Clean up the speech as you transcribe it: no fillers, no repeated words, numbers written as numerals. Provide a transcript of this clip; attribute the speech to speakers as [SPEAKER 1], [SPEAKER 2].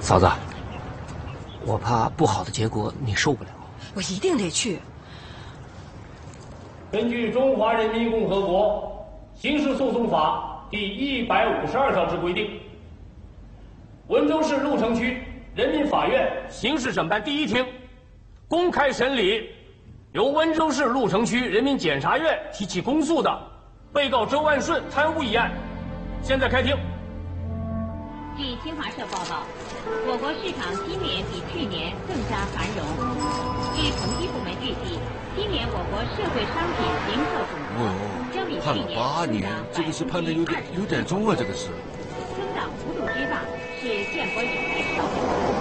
[SPEAKER 1] 嫂子，我怕不好的结果你受不了。
[SPEAKER 2] 我一定得去。
[SPEAKER 3] 根据《中华人民共和国刑事诉讼法》第152条之规定，温州市鹿城区人民法院刑事审判第一庭公开审理由温州市鹿城区人民检察院提起公诉的被告周万顺贪污一案，现在开庭。
[SPEAKER 4] 据新华社报道，我国市场今年比去年更加繁荣。据统计部门预计，今年我国社会商品零售总值将比去年
[SPEAKER 5] 判了8年，这个是判的有点重啊，这个是。
[SPEAKER 4] 增长幅度之大是建国以来少有。